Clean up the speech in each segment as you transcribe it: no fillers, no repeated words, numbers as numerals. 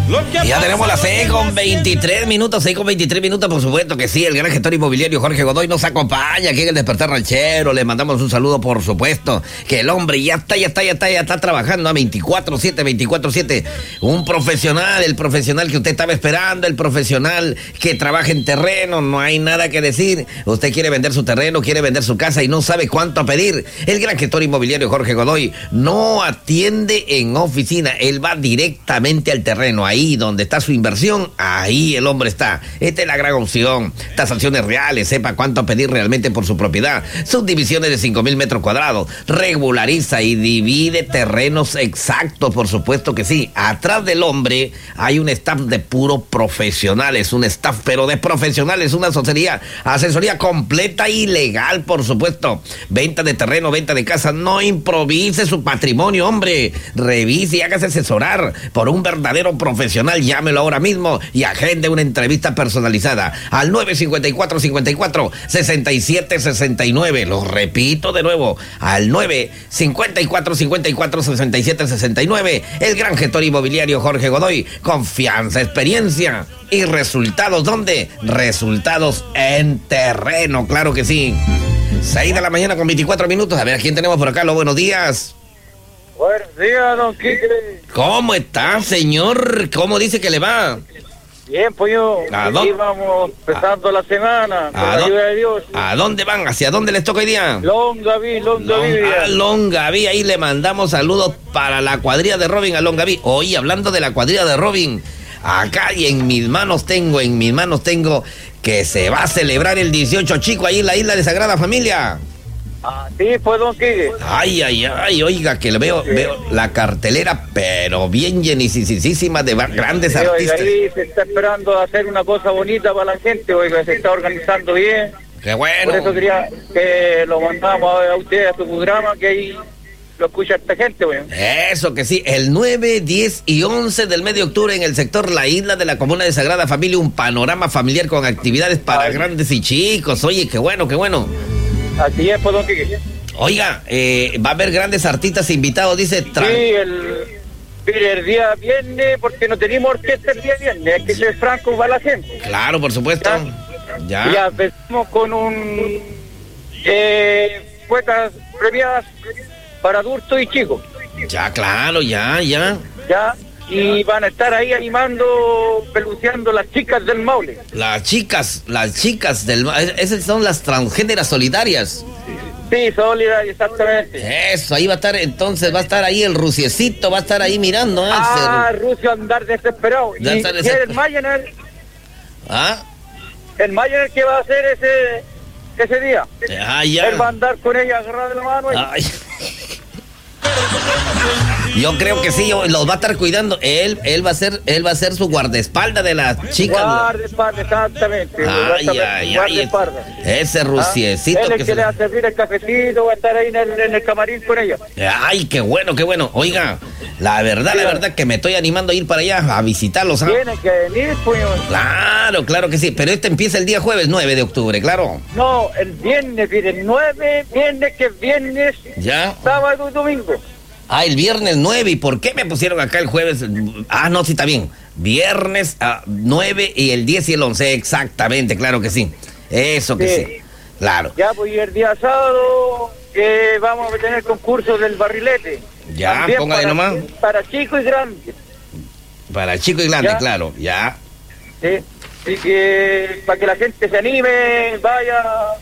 Y ya tenemos las 6:23, 6:23, por supuesto que sí. El gran gestor inmobiliario Jorge Godoy nos acompaña aquí en el Despertar Ranchero. Le mandamos un saludo, por supuesto. Que el hombre ya está trabajando a 24/7. Un profesional, el profesional que usted estaba esperando, el profesional que trabaja en terreno. No hay nada que decir. Usted quiere vender su terreno, quiere vender su casa y no sabe cuánto pedir. El gran gestor inmobiliario Jorge Godoy no atiende en oficina. Él va directamente al terreno. Ahí donde está su inversión, ahí el hombre está. Esta es la gran opción. Tasaciones reales, sepa cuánto pedir realmente por su propiedad. Subdivisiones de 5,000 metros cuadrados. Regulariza y divide terrenos exactos, por supuesto que sí. Atrás del hombre hay un staff de puro profesionales, un staff pero de profesionales, una asesoría completa y legal, por supuesto. Venta de terreno, venta de casa. No improvise su patrimonio, hombre. Revise y hágase asesorar por un verdadero profesional. Llámelo ahora mismo y agende una entrevista personalizada al 954-54-6769. Lo repito de nuevo, al 954-54-6769. El gran gestor inmobiliario Jorge Godoy. Confianza, experiencia y resultados. ¿Dónde? Resultados en terreno, claro que sí. 6:24 A ver, ¿a quién tenemos por acá? Los buenos días. Buenos días, don Quique. ¿Cómo está, señor? ¿Cómo dice que le va? Bien, pues yo. Aquí vamos empezando la semana, con la ayuda de Dios. ¿A dónde van? ¿Hacia dónde les toca hoy día? Longaví. Longaví, ahí le mandamos saludos para la cuadrilla de Robin a Longaví. Hoy, hablando de la cuadrilla de Robin, acá y en mis manos tengo que se va a celebrar el 18 chico ahí en la isla de Sagrada Familia. Sí, pues, don Quique. Ay, oiga, que le veo la cartelera, pero bien llenísima de grandes artistas. Oiga, ahí se está esperando hacer una cosa bonita para la gente, oiga, se está organizando bien. Qué bueno. Por eso quería que lo mandamos a usted, a su programa, que ahí lo escucha esta gente, güey. Eso que sí, el 9, 10 y 11 del mes de octubre en el sector La Isla de la Comuna de Sagrada Familia, un panorama familiar con actividades para grandes y chicos. Oye, qué bueno. Así es, pues, don Quique. Oiga, va a haber grandes artistas invitados, dice. Sí, el día viernes, porque no tenemos orquesta el día viernes, hay que ser franco para la gente. Claro, por supuesto. Ya empezamos con poetas premiadas para adultos y chicos. Ya, claro, ya. Y van a estar ahí animando, peluceando las chicas del Maule. Las chicas del Maule, esas son las transgéneras solidarias. Sí, solidarias, exactamente. Eso, ahí va a estar ahí el Rusiecito, va a estar ahí mirando. Rucio andar desesperado. ¿Y el Mayer? El Mayer que va a hacer ese día. Ya. Él va a andar con ella agarrado de la mano. Yo creo que sí, los va a estar cuidando. Él va a ser su guardaespaldas de las chicas. Guardaespaldas, exactamente. Guardaespaldas. Ese Rusiecito. Él es que le va a servir el cafecito, va a estar ahí en el camarín con ella. Ay, qué bueno. Oiga, la verdad que me estoy animando a ir para allá a visitarlos. Tiene que venir, pues. Claro que sí, pero empieza el día jueves 9 de octubre, claro. No, el viernes, el 9, que es viernes, ya. Sábado y domingo. El viernes 9, ¿y por qué me pusieron acá el jueves? No, sí, está bien. Viernes 9 y el 10 y el 11, exactamente, claro que sí. Eso que sí, claro. Ya, pues, y el día sábado vamos a tener concursos del barrilete. Ya, también póngale nomás. Para chico y grande. Para chico y grande, claro, ya. Sí, así que para que la gente se anime, vaya...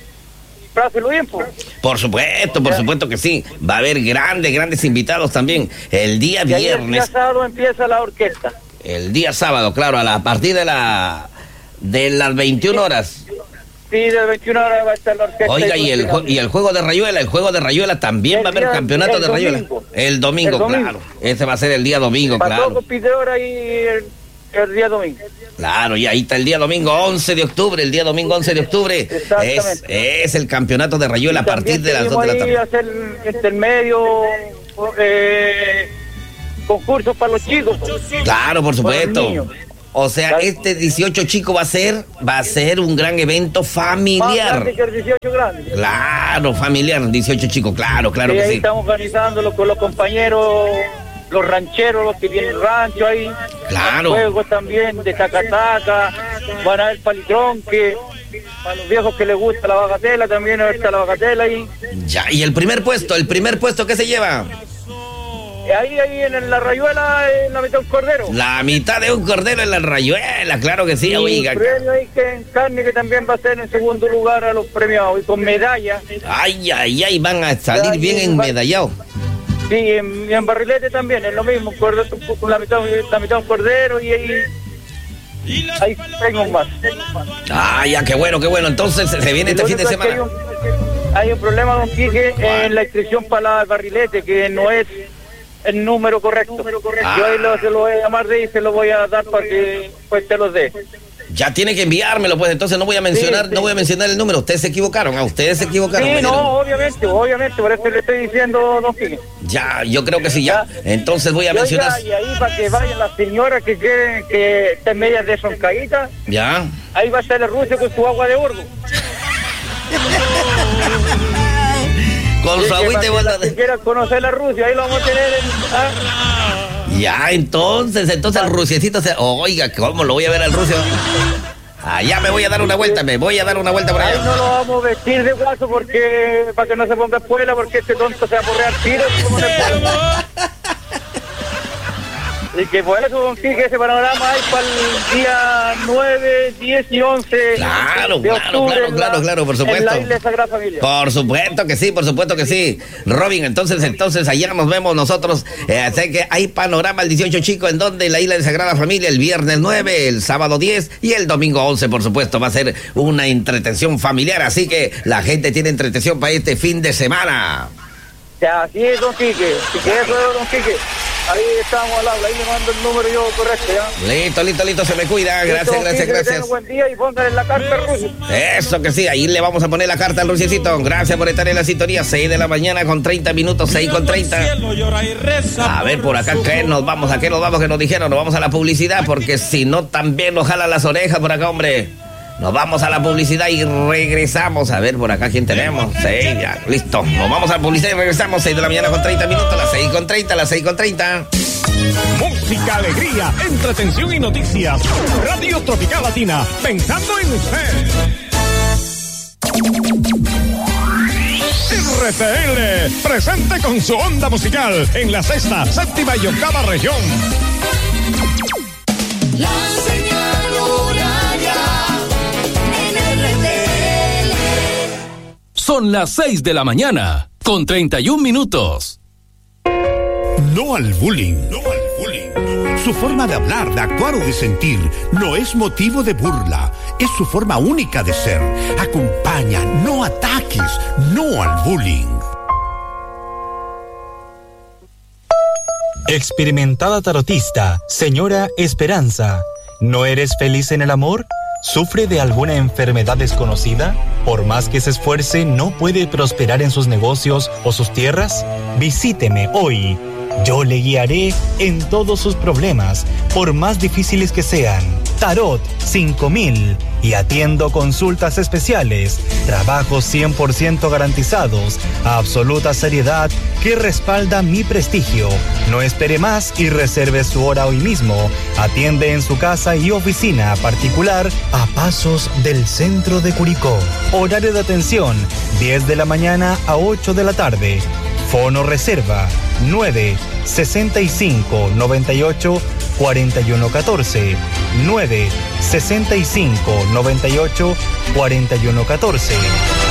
Por supuesto que sí. Va a haber grandes invitados también. El día viernes. El día sábado empieza la orquesta. El día sábado, claro, a partir de las 21 horas. Sí, de las 21 horas va a estar la orquesta. Oiga, y el juego de Rayuela también va a haber campeonato de Rayuela. El domingo, claro. Ese va a ser el día domingo, claro. Pasó competidora y el día domingo. Claro, y ahí está el día domingo 11 de octubre. El día domingo 11 de octubre es el campeonato de Rayuela a partir de las 2 de la tarde. Hacer intermedio, concursos para los chicos. Claro, por supuesto. O sea, este 18 chico va a ser un gran evento familiar. Más grande que el 18 grande. Claro, familiar, 18 chicos, claro que sí. Ahí estamos organizándolo con los compañeros, los rancheros, los que tienen rancho ahí. Claro. Juegos también de taca-taca, van a haber palitronque, para los viejos que les gusta la bagatela, también está la bagatela ahí. Ya, y el primer puesto, ¿qué se lleva? Ahí en la rayuela, en la mitad de un cordero. La mitad de un cordero en la rayuela, claro que sí, y oiga. Y premio ahí que en carne, que también va a ser en segundo lugar a los premiados, y con medalla. Ay, van a salir bien enmedallados. Sí, en barrilete también, es lo mismo, con la mitad de un cordero y ahí tengo más. Ya, qué bueno. Entonces se viene este fin de semana. Hay un problema, don Quique, en la inscripción para el barrilete, que no es el número correcto. Yo ahí se lo voy a llamar y se lo voy a dar para que pues te los dé. Ya tiene que enviármelo, pues entonces no voy a mencionar, no voy a mencionar el número. Ustedes se equivocaron, ustedes. Sí, no, obviamente, por eso le estoy diciendo, don Quique. Ya, yo creo que sí, ya. Entonces voy a mencionar. Y ahí para que vayan las señoras que quieren que estén medias desroncaditas. Ya. Ahí va a estar el ruso con su agua de orgo. Con su agüita y bola de... Si quieran conocer la Rusia, ahí lo vamos a tener Ya, entonces el rusiecito Oiga, ¿cómo lo voy a ver al ruso? Ya me voy a dar una vuelta, por allá. Ahí no lo vamos a vestir de guaso porque para que no se ponga espuela, porque este tonto se va a porrear tiro. Y que por eso, don Quique, ese panorama hay para el día 9, 10 y 11 claro, de octubre. Claro, por supuesto. En la isla de Sagrada Familia. Por supuesto que sí. Robin, entonces allá nos vemos nosotros. Sé que hay panorama el 18, chico, en donde la isla de Sagrada Familia, el viernes 9, el sábado 10 y el domingo 11, por supuesto. Va a ser una entretención familiar, así que la gente tiene entretención para este fin de semana. Ya, así es, don Quique. Si quieres, don Quique. Ahí estamos al habla, ahí le mando el número yo correcto, ¿ya? Listo, se me cuida, gracias. Un buen día y póngale la carta al Rusi. Eso que sí, ahí le vamos a poner la carta al Rusiecito. Gracias por estar en la sintonía, 6 de la mañana con 30 minutos, 6 con 30. A ver, por acá, ¿qué nos vamos? ¿A qué nos vamos? Que nos dijeron, nos vamos a la publicidad, porque si no, también nos jalan las orejas por acá, hombre. Nos vamos a la publicidad y regresamos. A ver, por acá, ¿quién tenemos? Sí, ya, listo. Nos vamos a la publicidad y regresamos. 6 de la mañana con 30 minutos, las 6 con 30. Música, alegría, entretención y noticias. Radio Tropical Latina, pensando en usted. RTL, presente con su onda musical en la 6ª, 7ª y 8ª región. La señal horaria en RTL. Son las 6 de la mañana, con 31 minutos. No al bullying. Su forma de hablar, de actuar o de sentir no es motivo de burla. Es su forma única de ser. Acompaña, no ataques. No al bullying. Experimentada tarotista, señora Esperanza, ¿no eres feliz en el amor? ¿Sufre de alguna enfermedad desconocida? ¿Por más que se esfuerce, no puede prosperar en sus negocios o sus tierras? Visíteme hoy. Yo le guiaré en todos sus problemas, por más difíciles que sean. Tarot 5000 y atiendo consultas especiales, trabajos 100% garantizados, absoluta seriedad que respalda mi prestigio. No espere más y reserve su hora hoy mismo. Atiende en su casa y oficina particular a pasos del centro de Curicó. Horario de atención 10 de la mañana a 8 de la tarde. Fono reserva 965-98-4114 965-98-4114.